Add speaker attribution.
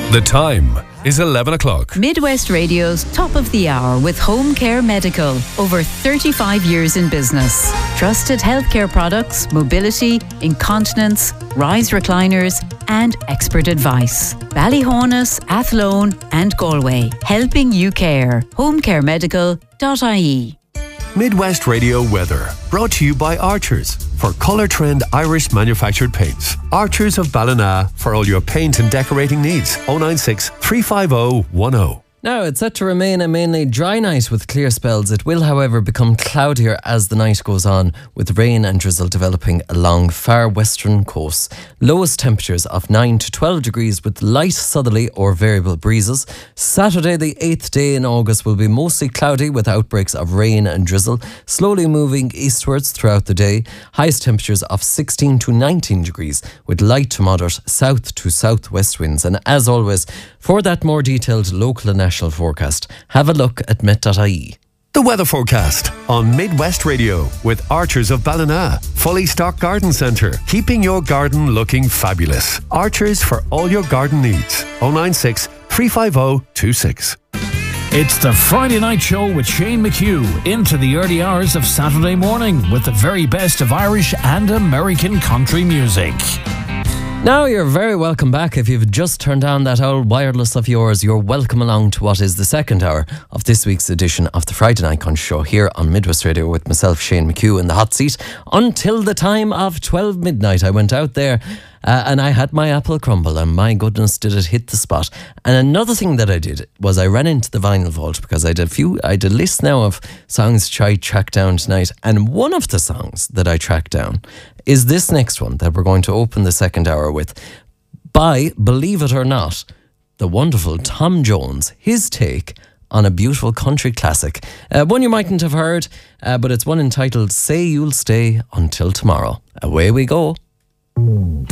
Speaker 1: The time is 11 o'clock.
Speaker 2: Midwest Radio's Top of the Hour with Home Care Medical. Over 35 years in business. Trusted healthcare products, mobility, incontinence, rise recliners and expert advice. Ballyhonus, Athlone and Galway. Helping you care. homecaremedical.ie.
Speaker 3: Midwest Radio weather, brought to you by Archers for Colour Trend Irish manufactured paints. Archers of Ballina for all your paint and decorating needs. 096 350 10.
Speaker 4: Now, it's set to remain a mainly dry night with clear spells. It will, however, become cloudier as the night goes on, with rain and drizzle developing along far western coasts. Lowest temperatures of 9 to 12 degrees with light southerly or variable breezes. Saturday, the 8th day in August, will be mostly cloudy with outbreaks of rain and drizzle, slowly moving eastwards throughout the day. Highest temperatures of 16 to 19 degrees with light to moderate south to southwest winds. And as always, for that more detailed local and national forecast, have a look at met.ie.
Speaker 3: The weather forecast on Midwest Radio with Archers of Ballina. Fully stocked garden centre, keeping your garden looking fabulous. Archers for all your garden needs. 096 350 26.
Speaker 5: It's the Friday Night Show with Shane McHugh into the early hours of Saturday morning with the very best of Irish and American country music.
Speaker 4: Now you're very welcome back. If you've just turned on that old wireless of yours, you're welcome along to what is the second hour of this week's edition of the Friday Night Country Show here on Midwest Radio with myself, Shane McHugh, in the hot seat until the time of 12 midnight. I went out there and I had my apple crumble, and my goodness did it hit the spot. And another thing that I did was I ran into the vinyl vault because I did a list now of songs to try track down tonight, and one of the songs that I tracked down is this next one that we're going to open the second hour with, by, believe it or not, the wonderful Tom Jones, his take on a beautiful country classic. One you mightn't have heard, but it's one entitled Say You'll Stay Until Tomorrow. Away we go.